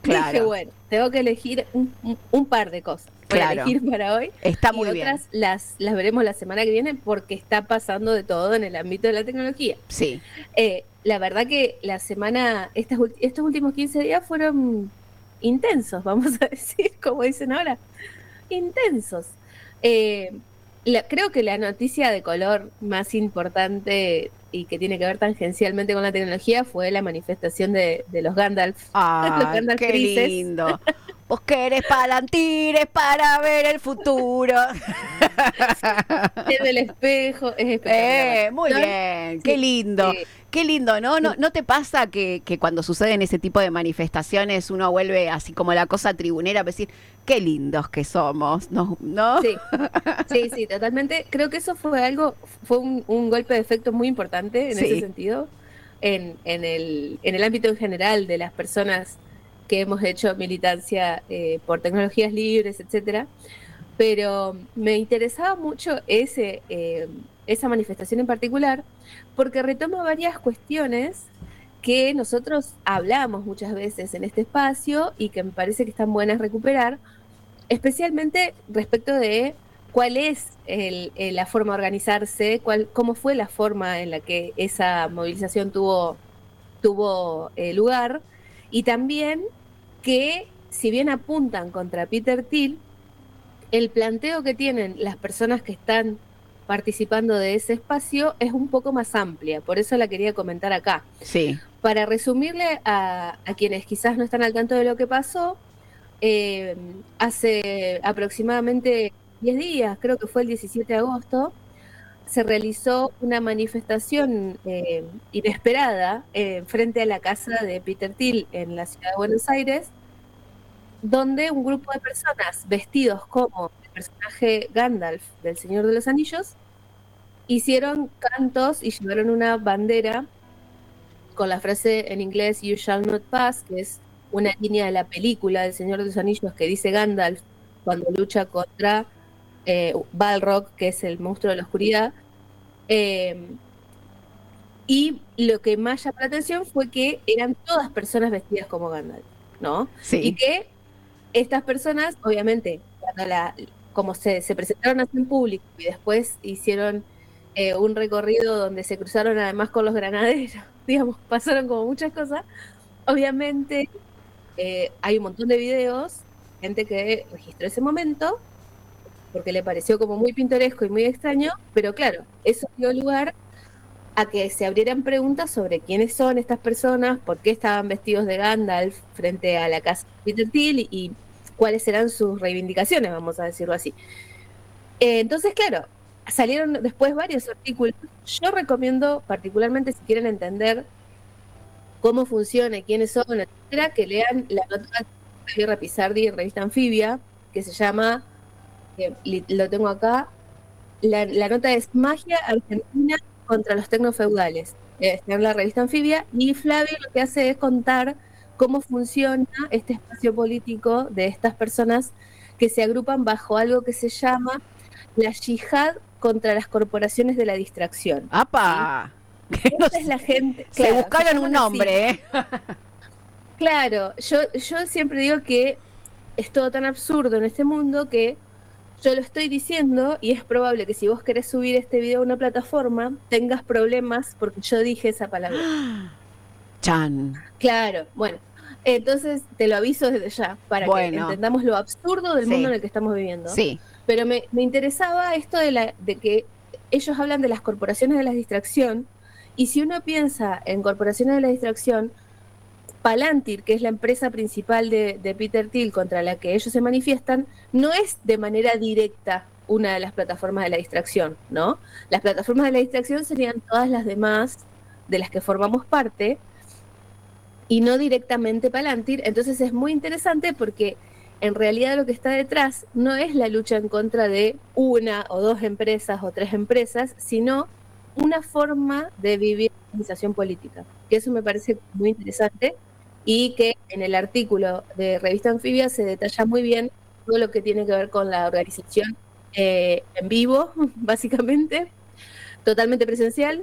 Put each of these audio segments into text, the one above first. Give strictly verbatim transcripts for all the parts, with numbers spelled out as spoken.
Claro. Dije, bueno, tengo que elegir un, un- un par de cosas para Claro. elegir para hoy. Está Y muy otras bien. las, las veremos la semana que viene porque está pasando de todo en el ámbito de la tecnología. Sí. Eh, la verdad que la semana, estas, ulti- estos últimos quince días fueron intensos, vamos a decir, como dicen ahora, intensos. Eh, la- creo que la noticia de color más importante y que tiene que ver tangencialmente con la tecnología fue la manifestación de, de los Gandalf, los Ay, Gandalf qué grises. lindo. Vos que eres palantires para ver el futuro. En el espejo, es espectacular la Eh, muy canción. bien, qué Sí, lindo. eh, Qué lindo, ¿no? ¿No, no te pasa que, que cuando suceden ese tipo de manifestaciones uno vuelve así como la cosa tribunera, a decir, qué lindos que somos, ¿no? ¿No? sí, sí, sí, totalmente. Creo que eso fue algo, fue un, un golpe de efecto muy importante en ese Sí. sentido, en, en el, en el ámbito en general de las personas que hemos hecho militancia eh, por tecnologías libres, etcétera. Pero me interesaba mucho ese, eh, esa manifestación en particular, porque retoma varias cuestiones que nosotros hablamos muchas veces en este espacio y que me parece que están buenas recuperar, especialmente respecto de cuál es el- eh, la forma de organizarse, cuál, cómo fue la forma en la que esa movilización tuvo, tuvo eh, lugar, y también que si bien apuntan contra Peter Thiel, el planteo que tienen las personas que están participando de ese espacio es un poco más amplia, por eso la quería comentar acá. Sí. Para resumirle a, a quienes quizás no están al tanto de lo que pasó, eh, hace aproximadamente diez días, creo que fue el diecisiete de agosto, se realizó una manifestación eh, inesperada eh, frente a la casa de Peter Thiel en la ciudad de Buenos Aires, donde un grupo de personas vestidos como el personaje Gandalf del Señor de los Anillos hicieron cantos y llevaron una bandera con la frase en inglés You shall not pass, que es una línea de la película del Señor de los Anillos que dice Gandalf cuando lucha contra eh, Balrog, que es el monstruo de la oscuridad. Eh, y lo que más llamó la atención fue que eran todas personas vestidas como Gandalf, ¿no? Y Sí. que estas personas, obviamente, cuando la, como se, se presentaron así en público y después hicieron eh, un recorrido donde se cruzaron además con los granaderos, digamos, pasaron como muchas cosas, obviamente eh, hay un montón de videos, gente que registró ese momento porque le pareció como muy pintoresco y muy extraño, pero claro, eso dio lugar a que se abrieran preguntas sobre quiénes son estas personas, por qué estaban vestidos de Gandalf frente a la casa de Peter Thiel y, y cuáles eran sus reivindicaciones, vamos a decirlo así. Eh, entonces, claro, salieron después varios artículos. Yo recomiendo, particularmente si quieren entender cómo funciona y quiénes son, etcétera, que lean la nota de Javier Rapizardi en Revista Anfibia, que se llama, eh, li- lo tengo acá, la, la nota es Magia Argentina contra los tecnofeudales. Eh, Está en la revista Anfibia y Flavio lo que hace es contar cómo funciona este espacio político de estas personas que se agrupan bajo algo que se llama la yihad contra las corporaciones de la distracción. ¿Sí? ¡Apa! Que no Esta es sé. la gente, Se claro, se buscaron un llaman así. nombre, ¿eh? Claro, yo, yo siempre digo que es todo tan absurdo en este mundo que yo lo estoy diciendo y es probable que si vos querés subir este video a una plataforma tengas problemas porque yo dije esa palabra. Chan. Claro, bueno, entonces te lo aviso desde ya para que Bueno, entendamos lo absurdo del mundo sí, en el que estamos viviendo. sí. Pero me, me interesaba esto de, la, de que ellos hablan de las corporaciones de la distracción y si uno piensa en corporaciones de la distracción, Palantir, que es la empresa principal de, de Peter Thiel contra la que ellos se manifiestan, no es de manera directa una de las plataformas de la distracción, ¿no? Las plataformas de la distracción serían todas las demás de las que formamos parte y no directamente Palantir. Entonces es muy interesante porque en realidad lo que está detrás no es la lucha en contra de una o dos empresas o tres empresas, sino una forma de vivir la organización política. Que eso me parece muy interesante y que en el artículo de Revista Anfibia se detalla muy bien todo lo que tiene que ver con la organización eh, en vivo, básicamente, totalmente presencial.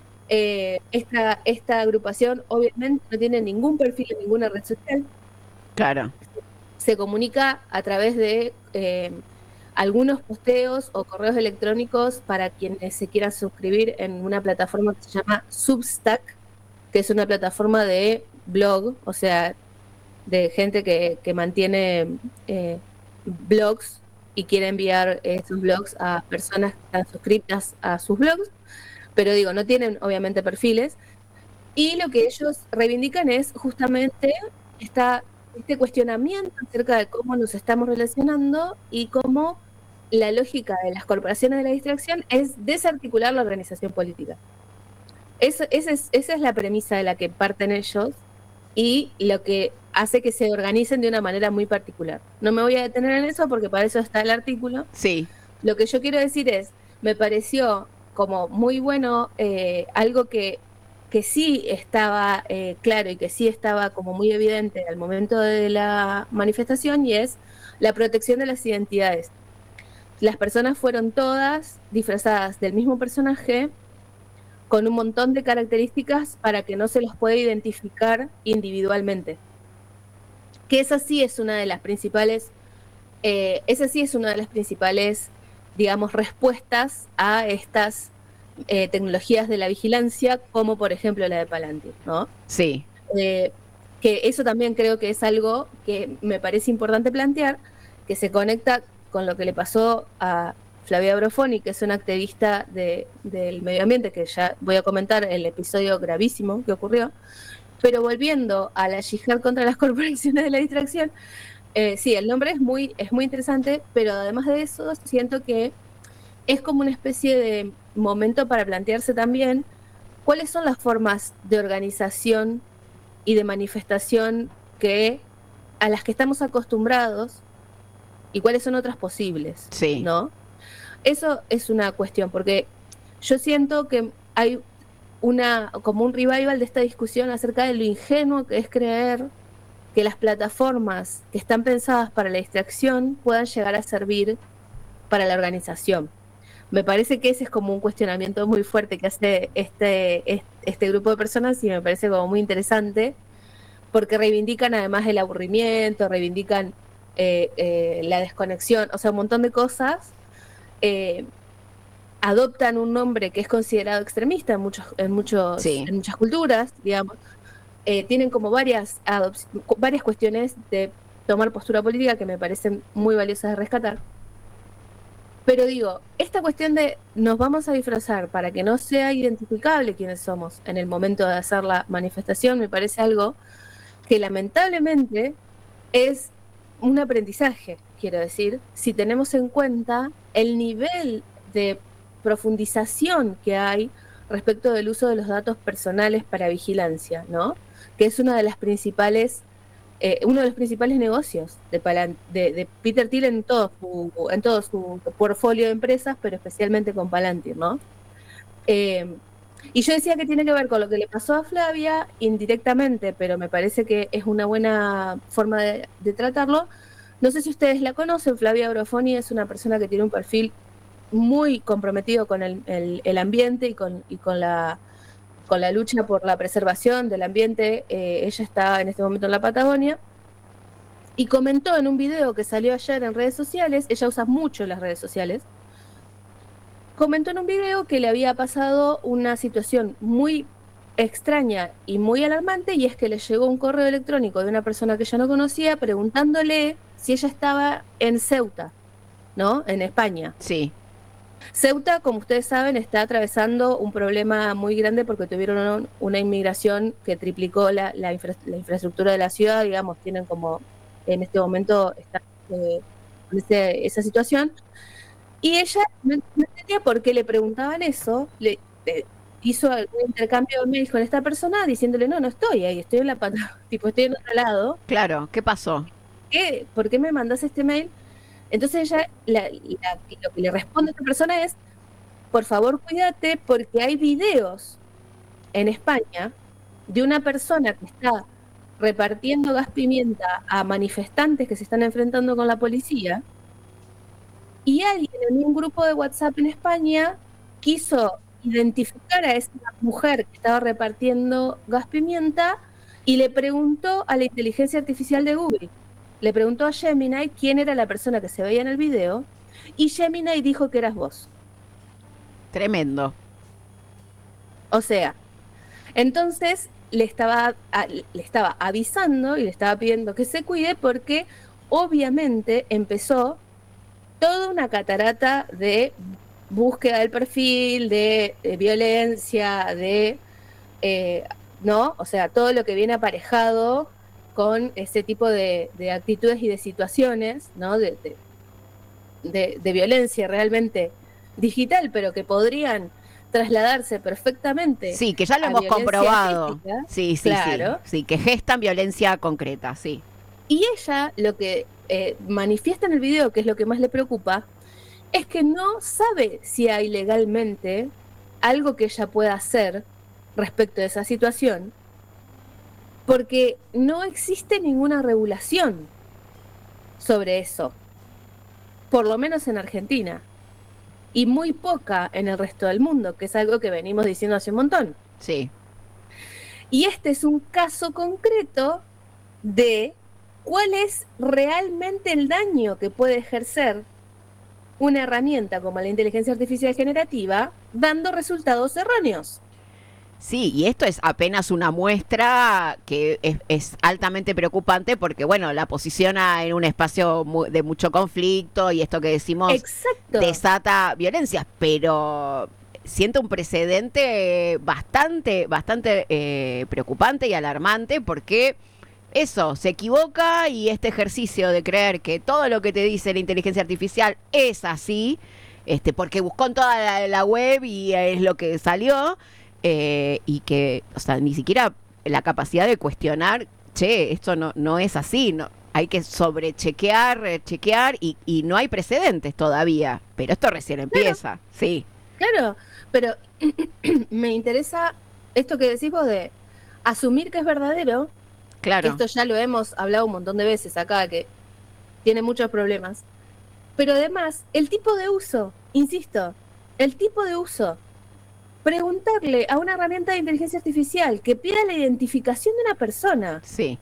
Eh, esta, esta agrupación obviamente no tiene ningún perfil en ninguna red social, Claro. Se comunica a través de eh, algunos posteos o correos electrónicos para quienes se quieran suscribir en una plataforma que se llama Substack, que es una plataforma de blog, o sea, de gente que, que mantiene eh, blogs y quiere enviar esos blogs a personas que están suscritas a sus blogs, pero digo, no tienen obviamente perfiles, y lo que ellos reivindican es justamente esta, este cuestionamiento acerca de cómo nos estamos relacionando y cómo la lógica de las corporaciones de la distracción es desarticular la organización política. Eso, esa, es, esa es la premisa de la que parten ellos y lo que hace que se organicen de una manera muy particular. No me voy a detener en eso porque para eso está el artículo. Sí. Lo que yo quiero decir es, me pareció como muy bueno, eh, algo que, que sí estaba eh, claro y que sí estaba como muy evidente al momento de la manifestación, y es la protección de las identidades. Las personas fueron todas disfrazadas del mismo personaje, con un montón de características para que no se los pueda identificar individualmente. Que esa sí es una de las principales, eh, esa sí es una de las principales, digamos, respuestas a estas eh, tecnologías de la vigilancia, como por ejemplo la de Palantir, ¿no? Sí. Eh, que eso también creo que es algo que me parece importante plantear, que se conecta con lo que le pasó a Flavia Brofoni, que es una activista de, del medio ambiente, que ya voy a comentar el episodio gravísimo que ocurrió. Pero volviendo a la yihad contra las corporaciones de la distracción, eh, sí, el nombre es muy, es muy interesante, pero además de eso siento que es como una especie de momento para plantearse también cuáles son las formas de organización y de manifestación que, a las que estamos acostumbrados, y cuáles son otras posibles, Sí. ¿no? Eso es una cuestión, porque yo siento que hay una como un revival de esta discusión acerca de lo ingenuo que es creer que las plataformas que están pensadas para la distracción puedan llegar a servir para la organización. Me parece que ese es como un cuestionamiento muy fuerte que hace este, este grupo de personas, y me parece como muy interesante, porque reivindican además el aburrimiento, reivindican eh, eh, la desconexión, o sea, un montón de cosas. Eh, adoptan un nombre que es considerado extremista en, muchos, en, muchos, Sí. en muchas culturas, digamos. Eh, tienen como varias, varias cuestiones de tomar postura política que me parecen muy valiosas de rescatar. Pero digo, esta cuestión de nos vamos a disfrazar para que no sea identificable quiénes somos en el momento de hacer la manifestación, me parece algo que lamentablemente es un aprendizaje, quiero decir, si tenemos en cuenta el nivel de profundización que hay respecto del uso de los datos personales para vigilancia, ¿no? Que es una de las principales, eh, uno de los principales negocios de, Palant de, de Peter Thiel en todo su, en todo su portfolio de empresas, pero especialmente con Palantir, ¿no? Eh, y yo decía que tiene que ver con lo que le pasó a Flavia indirectamente, pero me parece que es una buena forma de, de tratarlo. No sé si ustedes la conocen, Flavia Brofoni es una persona que tiene un perfil muy comprometido con el, el, el ambiente y con, y con la con la lucha por la preservación del ambiente. Eh, ella está en este momento en la Patagonia, y comentó en un video que salió ayer en redes sociales, ella usa mucho las redes sociales, comentó en un video que le había pasado una situación muy extraña y muy alarmante, y es que le llegó un correo electrónico de una persona que ella no conocía preguntándole si ella estaba en Ceuta, ¿no? En España. Sí. Ceuta, como ustedes saben, está atravesando un problema muy grande porque tuvieron una inmigración que triplicó la, la, infra, la infraestructura de la ciudad, digamos, tienen como, en este momento, está eh, en ese, esa situación. Y ella no, no entendía por qué le preguntaban eso, le, le hizo algún intercambio de mails con esta persona diciéndole, no, no estoy ahí, estoy en la pata, tipo, estoy en otro lado. Claro, ¿qué pasó? ¿Qué? ¿Por qué me mandas este mail? Entonces ella, la, la, lo que le responde a esta persona es, por favor cuídate porque hay videos en España de una persona que está repartiendo gas pimienta a manifestantes que se están enfrentando con la policía, y alguien en un grupo de WhatsApp en España quiso identificar a esa mujer que estaba repartiendo gas pimienta y le preguntó a la inteligencia artificial de Google, le preguntó a Gemini quién era la persona que se veía en el video, y Gemini dijo que eras vos. Tremendo. O sea, entonces le estaba, a, le estaba avisando y le estaba pidiendo que se cuide porque obviamente empezó toda una catarata de búsqueda del perfil, de, de violencia, de, eh, ¿no? O sea, todo lo que viene aparejado con ese tipo de, de actitudes y de situaciones, ¿no? De, de, de, de violencia realmente digital, pero que podrían trasladarse perfectamente. Sí, que ya lo hemos comprobado. Física, sí, sí, claro. sí, sí, que gestan violencia concreta, sí. Y ella lo que eh, manifiesta en el video, que es lo que más le preocupa, es que no sabe si hay legalmente algo que ella pueda hacer respecto de esa situación, porque no existe ninguna regulación sobre eso, por lo menos en Argentina, y muy poca en el resto del mundo, que es algo que venimos diciendo hace un montón. Sí. Y este es un caso concreto de cuál es realmente el daño que puede ejercer una herramienta como la inteligencia artificial generativa dando resultados erróneos. Sí, y esto es apenas una muestra que es, es altamente preocupante porque, bueno, la posiciona en un espacio mu- de mucho conflicto y esto que decimos Exacto. desata violencias, pero siento un precedente bastante, bastante eh, preocupante y alarmante porque eso, se equivoca y este ejercicio de creer que todo lo que te dice la inteligencia artificial es así, este, porque buscó en toda la, la web y es lo que salió. Eh, y que, o sea, ni siquiera la capacidad de cuestionar, che, esto no, no es así, no, hay que sobrechequear, chequear y, y no hay precedentes todavía, pero esto recién empieza, claro, sí. Claro, pero me interesa esto que decís vos de asumir que es verdadero, claro. esto ya lo hemos hablado un montón de veces acá, que tiene muchos problemas, pero además, el tipo de uso, insisto, el tipo de uso. Preguntarle a una herramienta de inteligencia artificial que pida la identificación de una persona. Sí.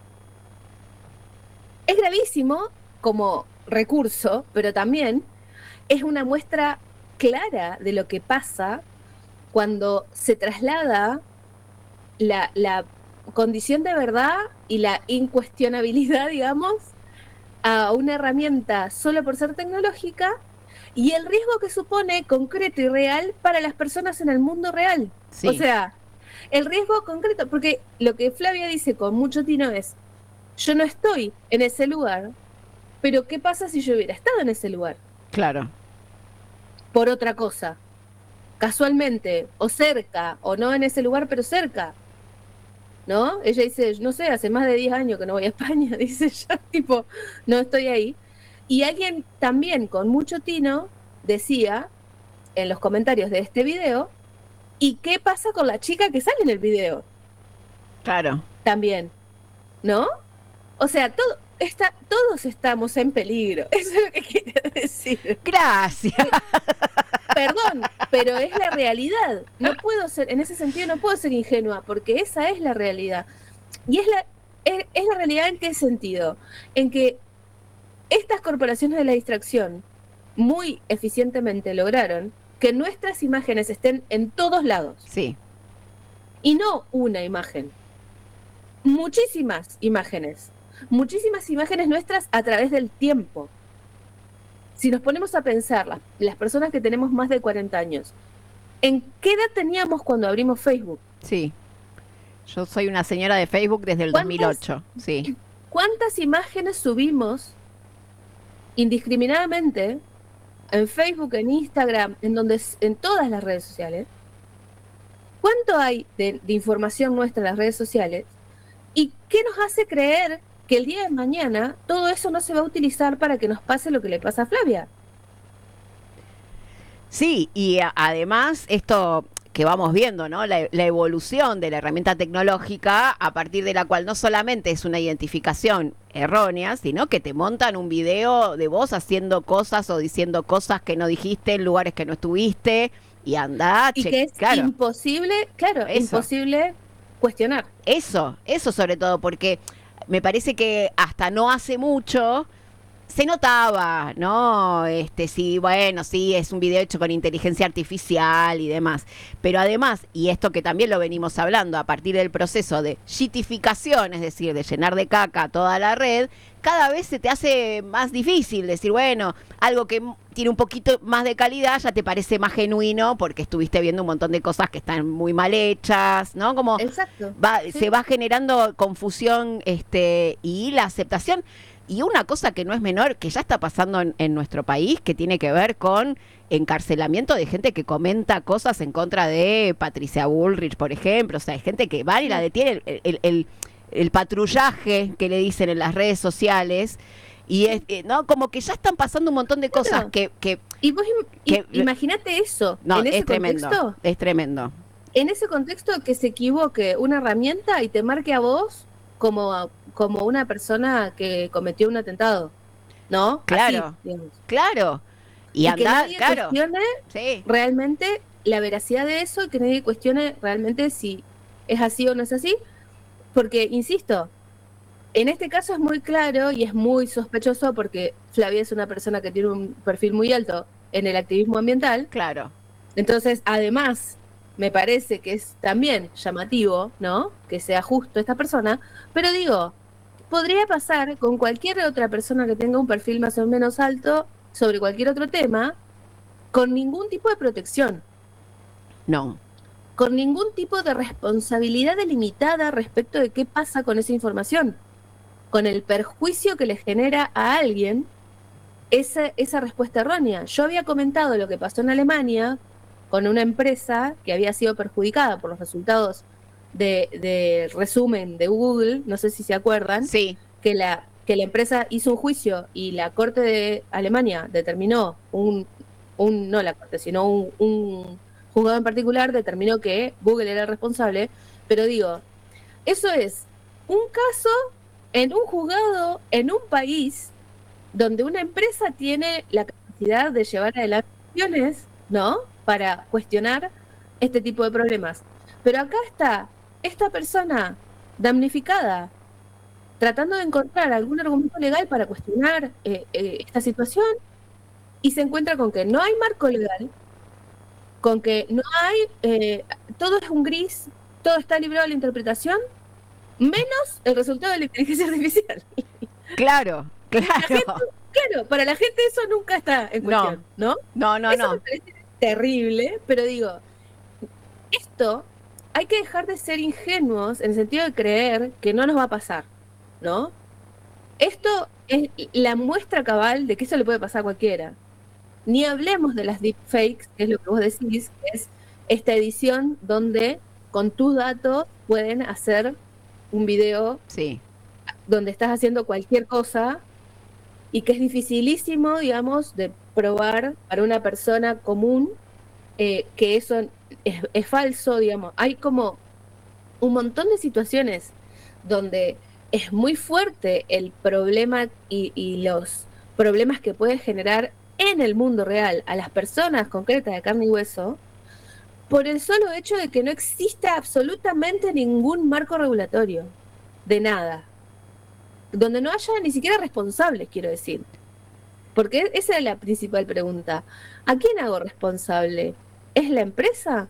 Es gravísimo como recurso, pero también es una muestra clara de lo que pasa cuando se traslada la, la condición de verdad y la incuestionabilidad, digamos, a una herramienta solo por ser tecnológica, y el riesgo que supone concreto y real para las personas en el mundo real. Sí. O sea, el riesgo concreto, porque lo que Flavia dice con mucho tino es, yo no estoy en ese lugar, pero ¿qué pasa si yo hubiera estado en ese lugar? Claro. Por otra cosa, casualmente, o cerca, o no en ese lugar, pero cerca, ¿no? Ella dice, no sé, hace más de diez años que no voy a España, dice ya, tipo, no estoy ahí. Y alguien también con mucho tino decía en los comentarios de este video, ¿y qué pasa con la chica que sale en el video? Claro. También, ¿no? O sea, todo, está, todos estamos en peligro, eso es lo que quiero decir. Gracias. Perdón, pero es la realidad. No puedo ser, en ese sentido no puedo ser ingenua, porque esa es la realidad. Y es la, es, es la realidad en qué sentido, en que estas corporaciones de la distracción muy eficientemente lograron que nuestras imágenes estén en todos lados. Sí. Y no una imagen. Muchísimas imágenes. Muchísimas imágenes nuestras a través del tiempo. Si nos ponemos a pensar, las, las personas que tenemos más de cuarenta años, ¿en qué edad teníamos cuando abrimos Facebook? Sí. Yo soy una señora de Facebook desde el dos mil ocho. Sí. ¿Cuántas imágenes subimos indiscriminadamente en Facebook, en Instagram, en donde en todas las redes sociales? ¿Cuánto hay de, de información nuestra en las redes sociales? ¿Y qué nos hace creer que el día de mañana todo eso no se va a utilizar para que nos pase lo que le pasa a Flavia? Sí, y a, además esto que vamos viendo, ¿no? La, la evolución de la herramienta tecnológica a partir de la cual no solamente es una identificación errónea, sino que te montan un video de vos haciendo cosas o diciendo cosas que no dijiste en lugares que no estuviste y andá, y che, que es claro. imposible, claro, Eso. imposible cuestionar. Eso, eso sobre todo, porque me parece que hasta no hace mucho se notaba, ¿no? Este, sí, bueno, sí, es un video hecho con inteligencia artificial y demás. Pero además, y esto que también lo venimos hablando, a partir del proceso de shitificación, es decir, de llenar de caca toda la red, cada vez se te hace más difícil decir, bueno, algo que tiene un poquito más de calidad ya te parece más genuino porque estuviste viendo un montón de cosas que están muy mal hechas, ¿no? Como Exacto. va, Sí. se va generando confusión, este, y la aceptación. Y una cosa que no es menor, que ya está pasando en, en nuestro país, que tiene que ver con encarcelamiento de gente que comenta cosas en contra de Patricia Bullrich, por ejemplo. O sea, hay gente que va y la detiene, el, el, el, el patrullaje que le dicen en las redes sociales. Y es, eh, no, como que ya están pasando un montón de cosas Claro. que, que... Y vos im- que- imagínate eso, No, en ese es tremendo, contexto, es tremendo. en ese contexto que se equivoque una herramienta y te marque a vos como, como una persona que cometió un atentado, ¿no? Claro. Así, digamos. Claro. Y, Y, que andar, nadie claro. cuestione Sí. realmente la veracidad de eso y que nadie cuestione realmente si es así o no es así, porque, insisto, en este caso es muy claro y es muy sospechoso porque Flavia es una persona que tiene un perfil muy alto en el activismo ambiental. Claro. Entonces, además, me parece que es también llamativo, ¿no? Que sea justo esta persona, pero digo, podría pasar con cualquier otra persona que tenga un perfil más o menos alto sobre cualquier otro tema, con ningún tipo de protección, No. con ningún tipo de responsabilidad delimitada respecto de qué pasa con esa información, con el perjuicio que le genera a alguien esa, esa respuesta errónea. Yo había comentado lo que pasó en Alemania con una empresa que había sido perjudicada por los resultados de, de resumen de Google, no sé si se acuerdan, Sí. que la, que la empresa hizo un juicio y la Corte de Alemania determinó, un, un no la Corte, sino un, un juzgado en particular determinó que Google era el responsable, pero digo, eso es un caso en un juzgado en un país donde una empresa tiene la capacidad de llevar adelante acciones, ¿no? Para cuestionar este tipo de problemas. Pero acá está esta persona damnificada, tratando de encontrar algún argumento legal para cuestionar eh, eh, esta situación, y se encuentra con que no hay marco legal, con que no hay, eh, todo es un gris, todo está librado a la interpretación, menos el resultado de la inteligencia artificial. Claro, claro. La gente, claro, para la gente eso nunca está en cuestión, ¿no? No, no, eso no. me parece terrible, pero digo, esto hay que dejar de ser ingenuos en el sentido de creer que no nos va a pasar, ¿no? Esto es la muestra cabal de que eso le puede pasar a cualquiera. Ni hablemos de las deepfakes, que es lo que vos decís, que es esta edición donde con tus datos pueden hacer un video Sí. donde estás haciendo cualquier cosa y que es dificilísimo, digamos, de probar para una persona común eh, que eso es, es falso, digamos. Hay como un montón de situaciones donde es muy fuerte el problema y, y los problemas que puede generar en el mundo real a las personas concretas de carne y hueso por el solo hecho de que no existe absolutamente ningún marco regulatorio de nada, donde no haya ni siquiera responsables, quiero decir. Porque esa es la principal pregunta. ¿A quién hago responsable? ¿Es la empresa?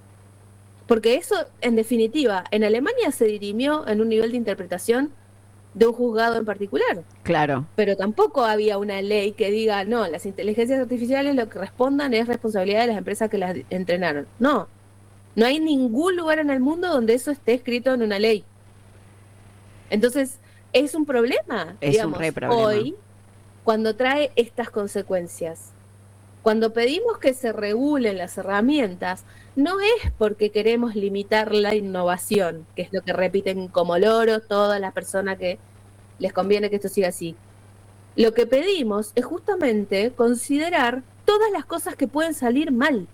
Porque eso, en definitiva, en Alemania se dirimió en un nivel de interpretación de un juzgado en particular. Claro. Pero tampoco había una ley que diga, no, las inteligencias artificiales lo que respondan es responsabilidad de las empresas que las entrenaron. No, no hay ningún lugar en el mundo donde eso esté escrito en una ley. Entonces, es un problema, Es digamos, un re problema. hoy, cuando trae estas consecuencias. Cuando pedimos que se regulen las herramientas, no es porque queremos limitar la innovación, que es lo que repiten como loros todas las personas que les conviene que esto siga así. Lo que pedimos es justamente considerar todas las cosas que pueden salir mal.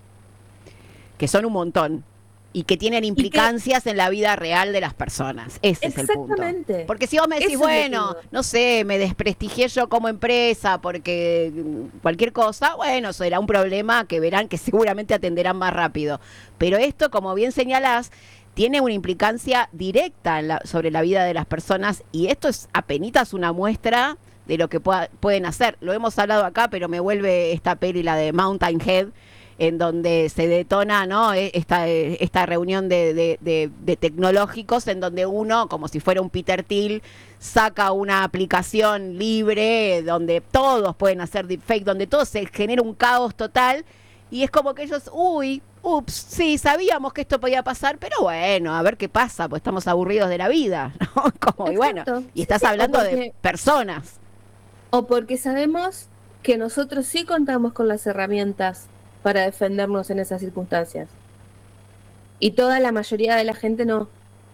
Que son un montón. Y que tienen implicancias en la vida real de las personas. Ese es el punto. Exactamente. Porque si vos me decís, Eso es lo que bueno, digo. no sé, me desprestigié yo como empresa porque mm, cualquier cosa, bueno, será un problema que verán que seguramente atenderán más rápido. Pero esto, como bien señalás, tiene una implicancia directa en la, sobre la vida de las personas, y esto es apenitas una muestra de lo que pueda, pueden hacer. Lo hemos hablado acá, pero me vuelve esta peli, la de Mountain Head, en donde se detona, ¿no?, esta, esta reunión de, de, de, de tecnológicos, en donde uno, como si fuera un Peter Thiel, saca una aplicación libre donde todos pueden hacer deepfake, donde todo se genera un caos total, y es como que ellos, uy, ups, sí, sabíamos que esto podía pasar, pero bueno, a ver qué pasa, pues estamos aburridos de la vida, ¿no? Como, y bueno, y estás sí, sí, hablando porque, de personas. O porque sabemos que nosotros sí contamos con las herramientas para defendernos en esas circunstancias. Y toda la mayoría de la gente no.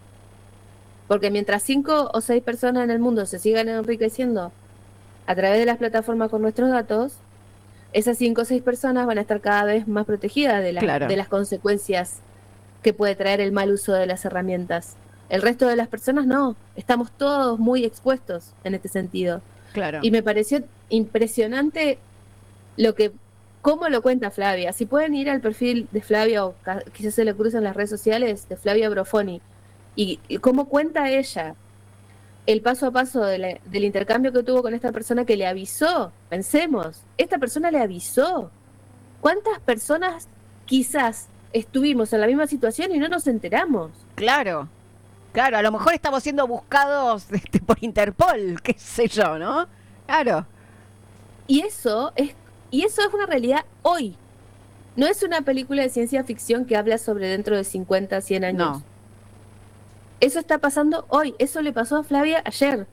Porque mientras cinco o seis personas en el mundo se sigan enriqueciendo a través de las plataformas con nuestros datos, esas cinco o seis personas van a estar cada vez más protegidas de, la, Claro. de las consecuencias que puede traer el mal uso de las herramientas. El resto de las personas no. Estamos todos muy expuestos en este sentido. Claro. Y me pareció impresionante lo que, cómo lo cuenta Flavia. Si pueden ir al perfil de Flavia, o quizás se le cruzan las redes sociales, de Flavia Brofoni, y, y cómo cuenta ella el paso a paso de la, del intercambio que tuvo con esta persona que le avisó. Pensemos, esta persona le avisó. ¿Cuántas personas quizás estuvimos en la misma situación y no nos enteramos? Claro, claro, a lo mejor estamos siendo buscados este, por Interpol, qué sé yo, ¿no? Claro. Y eso es, y eso es una realidad hoy. No es una película de ciencia ficción que habla sobre dentro de cincuenta, cien años. No. Eso está pasando hoy. Eso le pasó a Flavia ayer.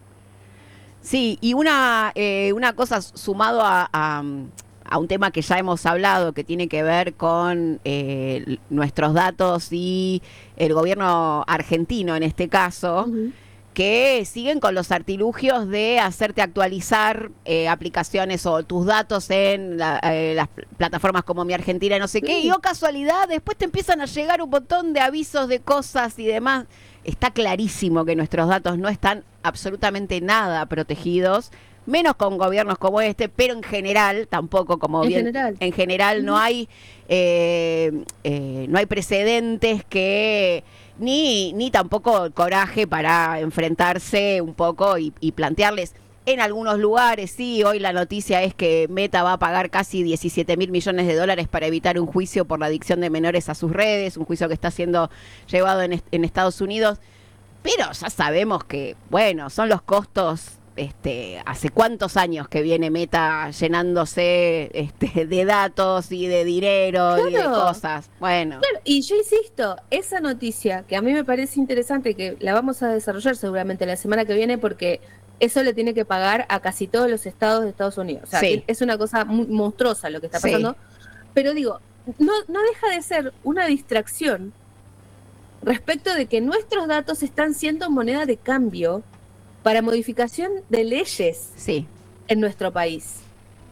Sí, y una, eh, una cosa sumado a, a, a un tema que ya hemos hablado, que tiene que ver con eh, nuestros datos y el gobierno argentino en este caso, uh-huh. que siguen con los artilugios de hacerte actualizar eh, aplicaciones o tus datos en la, eh, las plataformas como Mi Argentina y no sé sí. qué, y oh casualidad, después te empiezan a llegar un montón de avisos de cosas y demás. Está clarísimo que nuestros datos no están absolutamente nada protegidos, menos con gobiernos como este, pero en general tampoco, como en bien general. en general uh-huh. no hay eh, eh, no hay precedentes que ni ni tampoco coraje para enfrentarse un poco y, y plantearles. En algunos lugares, sí, hoy la noticia es que Meta va a pagar casi diecisiete mil millones de dólares para evitar un juicio por la adicción de menores a sus redes, un juicio que está siendo llevado en, est- en Estados Unidos. Pero ya sabemos que, bueno, son los costos, este, hace cuántos años que viene Meta llenándose este, de datos y de dinero claro. y de cosas. Bueno. Claro, y yo insisto, esa noticia, que a mí me parece interesante, que la vamos a desarrollar seguramente la semana que viene, porque eso le tiene que pagar a casi todos los estados de Estados Unidos. O sea, sí. es una cosa muy monstruosa lo que está pasando. Sí. Pero digo, no, no deja de ser una distracción respecto de que nuestros datos están siendo moneda de cambio para modificación de leyes sí. en nuestro país.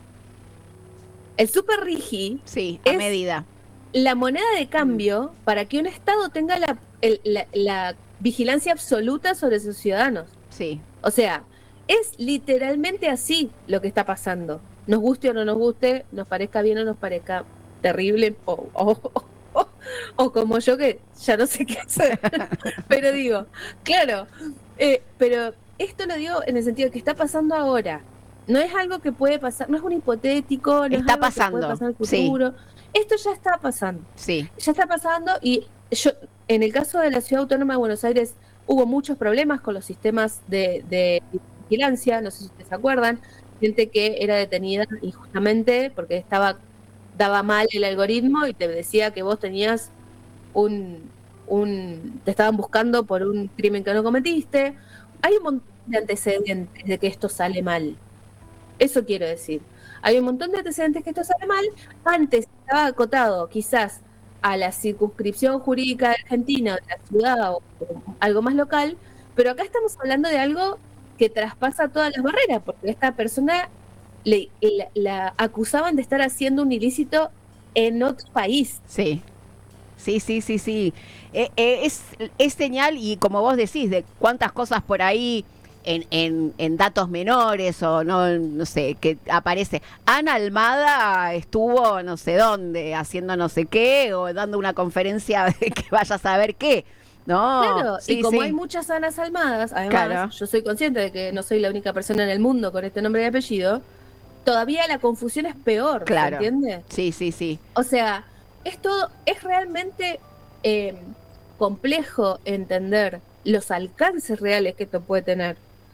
El Super Rigi sí, a es medida. la moneda de cambio mm. para que un estado tenga la, el, la, la vigilancia absoluta sobre sus ciudadanos. Sí. O sea, es literalmente así lo que está pasando. Nos guste o no nos guste, nos parezca bien o nos parezca terrible, o, o, o, o, o como yo que ya no sé qué hacer. Pero digo, claro, eh, pero esto lo digo en el sentido de que está pasando ahora. No es algo que puede pasar, no es un hipotético, no está es algo pasando. que puede pasar en el futuro. Sí. Esto ya está pasando. Sí. Ya está pasando y yo, en el caso de la Ciudad Autónoma de Buenos Aires, hubo muchos problemas con los sistemas de, de vigilancia, no sé si ustedes se acuerdan, gente que era detenida injustamente porque estaba daba mal el algoritmo y te decía que vos tenías un, un te estaban buscando por un crimen que no cometiste. Hay un montón de antecedentes de que esto sale mal. Eso quiero decir. Hay un montón de antecedentes que esto sale mal. Antes estaba acotado quizás a la circunscripción jurídica de Argentina, de la ciudad o algo más local, pero acá estamos hablando de algo que traspasa todas las barreras, porque esta persona le, la, la acusaban de estar haciendo un ilícito en otro país. Sí, sí, sí, sí, sí. Eh, eh, es, es señal, y como vos decís, de cuántas cosas por ahí en, en, en datos menores o no, no sé, que aparece Ana Almada estuvo no sé dónde haciendo no sé qué o dando una conferencia de que vaya a saber qué, ¿no? Claro, Sí, y como sí, hay muchas Anas Almadas, además, claro, yo soy consciente de que no soy la única persona en el mundo con este nombre y apellido, todavía la confusión es peor, ¿se claro, entiende? sí, sí, sí, O sea, es todo, es realmente eh, complejo entender los alcances reales que esto puede tener.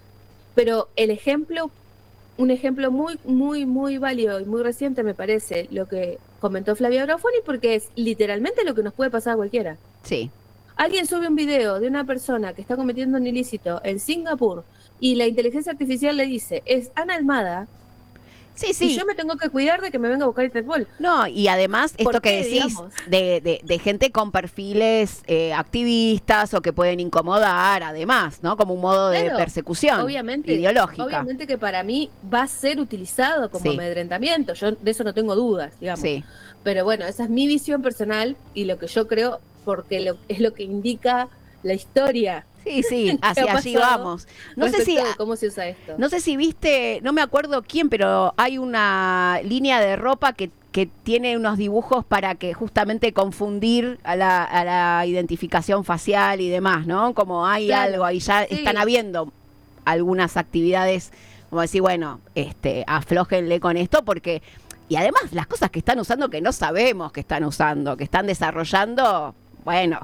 Pero el ejemplo, un ejemplo muy, muy, muy válido y muy reciente me parece lo que comentó Flavia Brafoni, porque es literalmente lo que nos puede pasar a cualquiera. sí. Alguien sube un video de una persona que está cometiendo un ilícito en Singapur y la inteligencia artificial le dice, es Ana Almada, Sí, y sí, yo me tengo que cuidar de que me venga a buscar Interpol. no, y además esto ¿Por que qué, decís digamos? de, de, de gente con perfiles eh, activistas o que pueden incomodar, además, ¿no? Como un modo de Claro, persecución obviamente, ideológica. obviamente que para mí va a ser utilizado como Sí, amedrentamiento, yo de eso no tengo dudas, digamos. sí, Pero bueno, esa es mi visión personal y lo que yo creo, porque lo, es lo que indica la historia sí, sí, que ha hacia allí pasado vamos. No sé si, respecto de cómo se usa esto. no sé si viste, no me acuerdo quién, pero hay una línea de ropa que, que tiene unos dibujos para que justamente confundir a la, a la identificación facial y demás, ¿no? Como hay algo, Claro, ahí ya están sí, habiendo algunas actividades, como decir, bueno, este, aflójenle con esto porque, y además las cosas que están usando que no sabemos que están usando, que están desarrollando, bueno,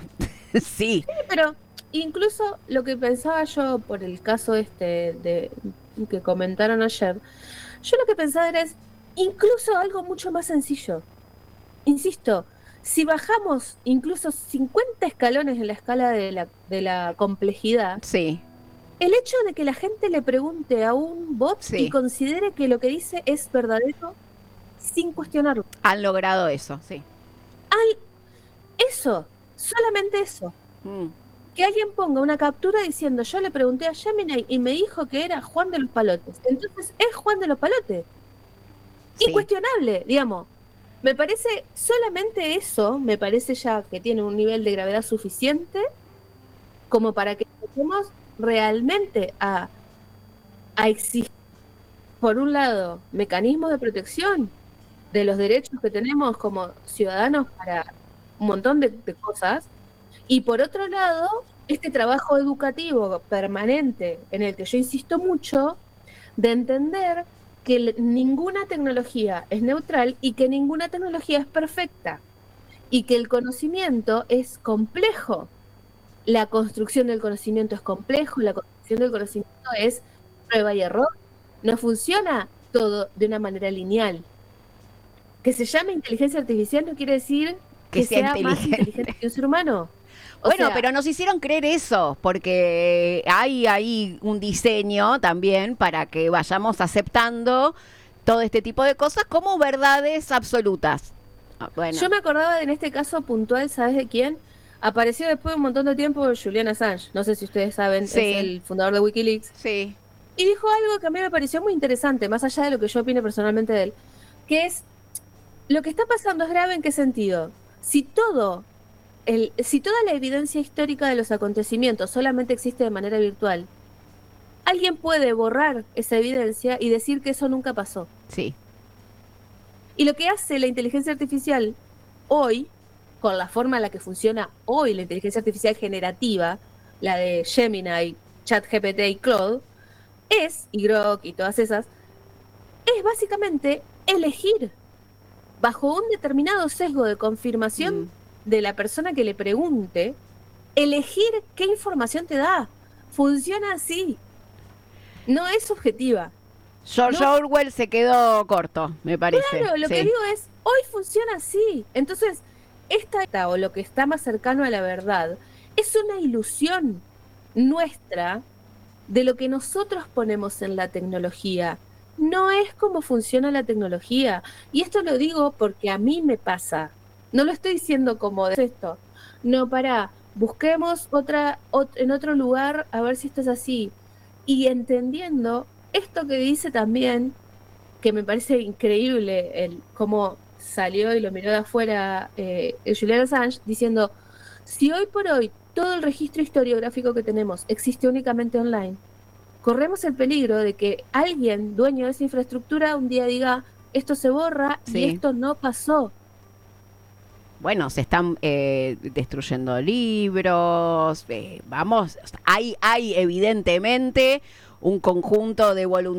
sí, pero incluso lo que pensaba yo por el caso este de que comentaron ayer, yo lo que pensaba era es incluso algo mucho más sencillo. Insisto, si bajamos incluso cincuenta escalones en la escala de la, de la complejidad, sí, el hecho de que la gente le pregunte a un bot y sí, considere que lo que dice es verdadero sin cuestionarlo. han logrado eso, sí. Al, eso, solamente eso. Mm, Que alguien ponga una captura diciendo, yo le pregunté a Gemini y me dijo que era Juan de los Palotes. Entonces es Juan de los Palotes. sí. Incuestionable, digamos. Me parece, solamente eso, me parece ya que tiene un nivel de gravedad suficiente como para que empecemos realmente a, a exigir, por un lado, mecanismos de protección de los derechos que tenemos como ciudadanos para un montón de, de cosas, y por otro lado, este trabajo educativo permanente en el que yo insisto mucho, de entender que l- ninguna tecnología es neutral y que ninguna tecnología es perfecta y que el conocimiento es complejo. La construcción del conocimiento es complejo, la construcción del conocimiento es prueba y error. No funciona todo de una manera lineal. Que se llame inteligencia artificial no quiere decir Que que sea sea más inteligente inteligente. que un ser humano. O Bueno, sea, pero nos hicieron creer eso, porque hay ahí un diseño también para que vayamos aceptando todo este tipo de cosas como verdades absolutas. Ah, bueno, yo me acordaba de, en este caso puntual, ¿sabes de quién? Apareció después de un montón de tiempo Julian Assange, no sé si ustedes saben, es sí, el fundador de Wikileaks, sí, y dijo algo que a mí me pareció muy interesante, más allá de lo que yo opine personalmente de él, que es, lo que está pasando es grave en qué sentido. Si todo, el, si toda la evidencia histórica de los acontecimientos solamente existe de manera virtual, alguien puede borrar esa evidencia y decir que eso nunca pasó. sí, Y lo que hace la inteligencia artificial hoy, con la forma en la que funciona hoy la inteligencia artificial generativa, la de Gemini, ChatGPT y Claude, es, y Grok y todas esas, es básicamente elegir bajo un determinado sesgo de confirmación mm. de la persona que le pregunte, elegir qué información te da. Funciona así, no es subjetiva. George No, Orwell se quedó corto, me parece, claro, lo que sí, digo es, hoy funciona así. Entonces, esta o lo que está más cercano a la verdad es una ilusión nuestra de lo que nosotros ponemos en la tecnología. No es como funciona la tecnología. Y esto lo digo porque a mí me pasa. No lo estoy diciendo como de esto. No, para, busquemos otra, ot- en otro lugar a ver si esto es así. Y entendiendo esto que dice también, que me parece increíble el cómo salió y lo miró de afuera eh, Julian Assange, diciendo, si hoy por hoy todo el registro historiográfico que tenemos existe únicamente online, corremos el peligro de que alguien dueño de esa infraestructura un día diga, esto se borra Sí. y esto no pasó. Bueno, se están eh, destruyendo libros, eh, vamos, hay, hay evidentemente un conjunto de voluntades